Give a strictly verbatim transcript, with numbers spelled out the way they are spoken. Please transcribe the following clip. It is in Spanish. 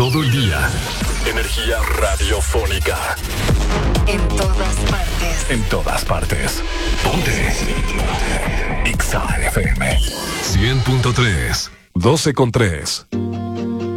todo el día. Energía radiofónica. En todas partes. En todas partes. Ponte. Exa F M. cien punto tres. doce con tres.